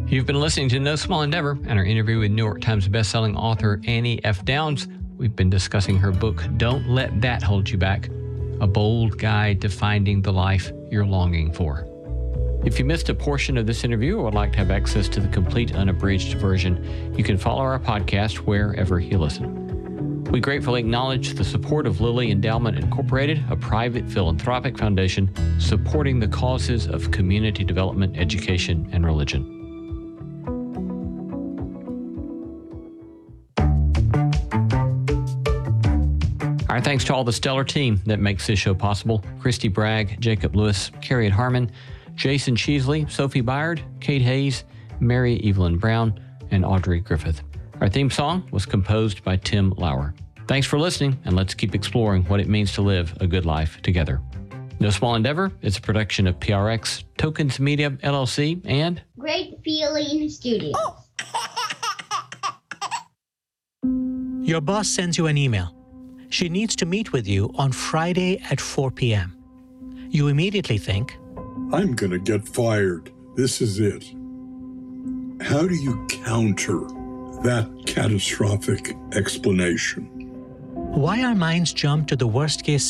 You've been listening to No Small Endeavor and our interview with New York Times bestselling author Annie F. Downs. We've been discussing her book, Don't Let That Hold You Back, a bold guide to finding the life you're longing for. If you missed a portion of this interview or would like to have access to the complete unabridged version, you can follow our podcast wherever you listen. We gratefully acknowledge the support of Lilly Endowment Incorporated, a private philanthropic foundation supporting the causes of community development, education, and religion. Our thanks to all the stellar team that makes this show possible. Christy Bragg, Jacob Lewis, Carrie Harmon, Jason Cheesley, Sophie Byard, Kate Hayes, Mary Evelyn Brown, and Audrey Griffith. Our theme song was composed by Tim Lauer. Thanks for listening, and let's keep exploring what it means to live a good life together. No Small Endeavor is a production of PRX, Tokens Media, LLC, and Great Feeling Studios. Your boss sends you an email. She needs to meet with you on Friday at 4 p.m. You immediately think, I'm going to get fired. This is it. How do you counter that catastrophic explanation? why our minds jump to the worst-case